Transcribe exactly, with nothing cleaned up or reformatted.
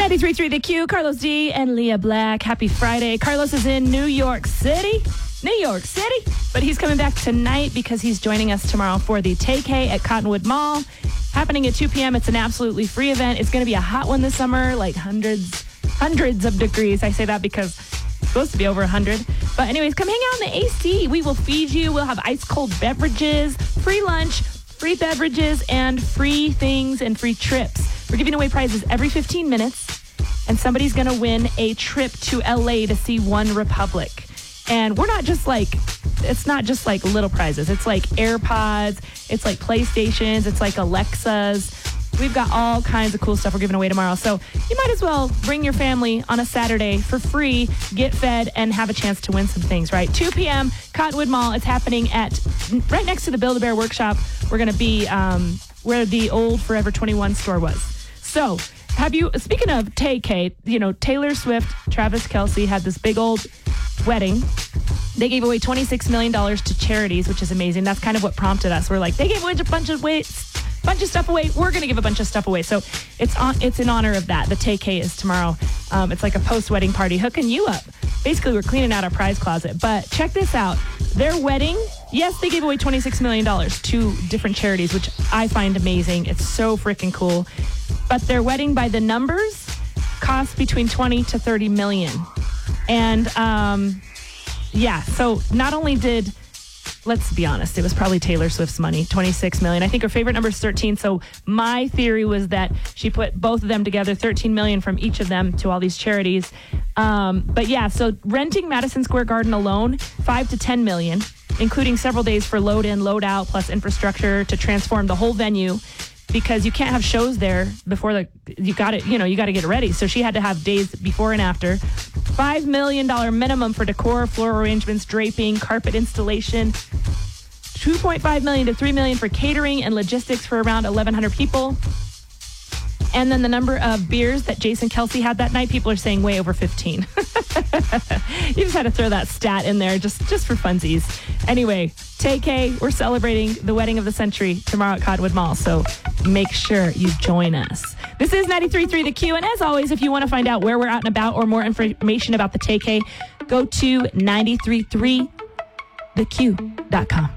ninety-three point three The Q, Carlos D and Leah Black. Happy Friday. Carlos is in New York City. New York City. But he's coming back tonight because he's joining us tomorrow for the Tay-K at Cottonwood Mall. Happening at two p.m. It's an absolutely free event. It's going to be a hot one this summer, like hundreds, hundreds of degrees. I say that because it's supposed to be over one hundred. But anyways, come hang out in the A C. We will feed you. We'll have ice cold beverages, free lunch, free beverages, and free things and free trips. We're giving away prizes every fifteen minutes, and somebody's going to win a trip to L A to see One Republic. And we're not just like, it's not just like little prizes. It's like AirPods, it's like PlayStations, it's like Alexas. We've got all kinds of cool stuff we're giving away tomorrow. So you might as well bring your family on a Saturday for free, get fed, and have a chance to win some things, right? two p.m., Cottonwood Mall. It's happening at right next to the Build-A-Bear Workshop. We're going to be um, where the old Forever twenty-one store was. So have you, speaking of Tay-K, you know, Taylor Swift, Travis Kelce had this big old wedding. They gave away twenty-six million dollars to charities, which is amazing. That's kind of what prompted us. We're like, they gave away a bunch of ways. bunch of stuff away. We're going to give a bunch of stuff away. So it's on. It's in honor of that. The Tay-K is tomorrow. Um, it's like a post-wedding party hooking you up. Basically, we're cleaning out our prize closet. But check this out. Their wedding, yes, they gave away twenty-six million dollars to different charities, which I find amazing. It's so freaking cool. But their wedding by the numbers cost between twenty to thirty million. And um, yeah, so not only did... Let's be honest, it was probably Taylor Swift's money, twenty-six million dollars. I think her favorite number is thirteen. So my theory was that she put both of them together, thirteen million dollars from each of them to all these charities. Um, but yeah, so renting Madison Square Garden alone, five to ten million dollars, including several days for load in, load out, plus infrastructure to transform the whole venue. Because you can't have shows there before the, you got it, you know, you got to get it ready. So she had to have days before and after. five million dollars minimum for decor, floral arrangements, draping, carpet installation. two point five million dollars to three million dollars for catering and logistics for around eleven hundred people. And then the number of beers that Jason Kelce had that night, people are saying way over fifteen. You just had to throw that stat in there just, just for funsies. Anyway, Tay-K, we're celebrating the wedding of the century tomorrow at Cottonwood Mall. So make sure you join us. This is ninety-three point three The Q. And as always, if you want to find out where we're out and about or more information about the Tay-K, go to nine three three the q dot com.